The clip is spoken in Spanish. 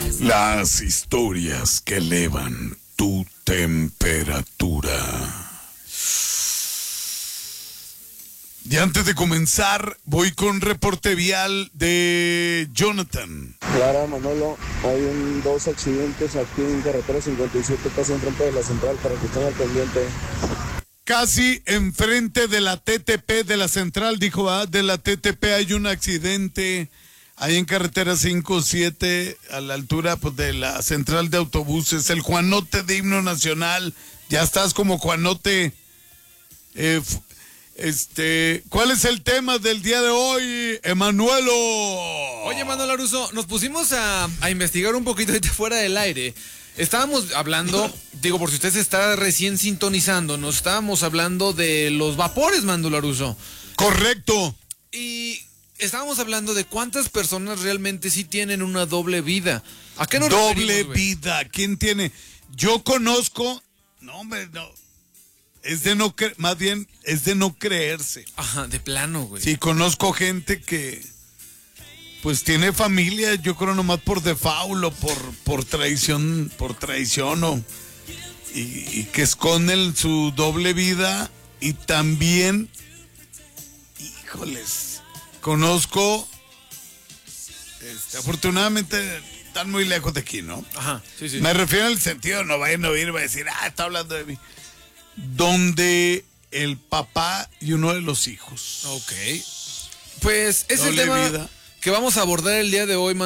Las historias que elevan tu temperatura. Y antes de comenzar, voy con reporte vial de Jonathan. Clara, Manolo, hay dos accidentes aquí en carretera 57, casi enfrente de la central, para que estén al pendiente. Casi enfrente de la TTP de la central, dijo, de la TTP hay un accidente ahí en carretera 57, a la altura pues, de la central de autobuses, el Juanote de Himno Nacional. Ya estás como Juanote. ¿Cuál es el tema del día de hoy, Emanuelo? Oye, Manuel Aruso, nos pusimos a investigar un poquito ahorita fuera del aire. Estábamos hablando, digo, por si usted se está recién sintonizando, nos estábamos hablando de los vapores, Manuel Aruso. Correcto. Y estábamos hablando de cuántas personas realmente sí tienen una doble vida. ¿A qué nos Doble referimos, vida. ¿Quién tiene? Yo conozco, no hombre, no. Es de no creer, más bien es de no creerse. Ajá, de plano, güey. Sí, conozco gente que pues tiene familia, yo creo nomás por default o por traición o y que esconden su doble vida. Y también, híjoles, conozco, afortunadamente están muy lejos de aquí, ¿no? Ajá, sí, sí. Me refiero al sentido, no vayan a oír, va a decir, está hablando de mí. Donde el papá y uno de los hijos. Ok. Pues es el Doble tema vida que vamos a abordar el día de hoy,